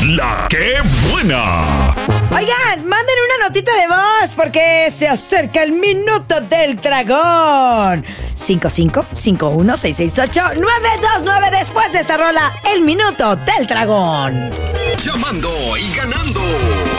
La que buena. Oigan, manden una notita de voz porque se acerca el minuto del dragón. 5551668929 después de esta rola, el minuto del dragón. Llamando y ganando.